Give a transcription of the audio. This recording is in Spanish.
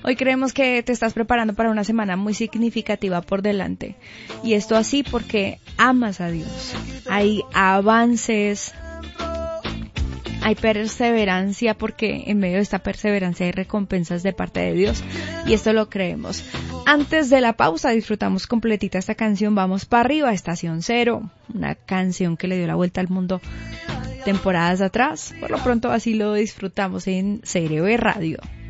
Hoy creemos que te estás preparando para una semana muy significativa por delante. Y esto así porque amas a Dios. Hay avances, hay perseverancia, porque en medio de esta perseverancia hay recompensas de parte de Dios. Y esto lo creemos. Antes de la pausa disfrutamos completita esta canción. Vamos para arriba, Estación Cero. Una canción que le dio la vuelta al mundo temporadas atrás. Por lo pronto así lo disfrutamos en CRB Radio.